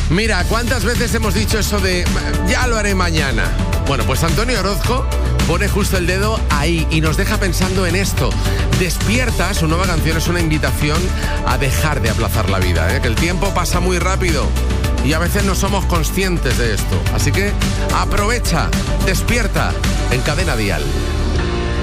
Mira, ¿cuántas veces hemos dicho eso de ya lo haré mañana? Bueno, pues Antonio Orozco pone justo el dedo ahí y nos deja pensando en esto. Despierta, su nueva canción es una invitación a dejar de aplazar la vida, ¿eh? Que el tiempo pasa muy rápido y a veces no somos conscientes de esto. Así que aprovecha, despierta en Cadena Dial.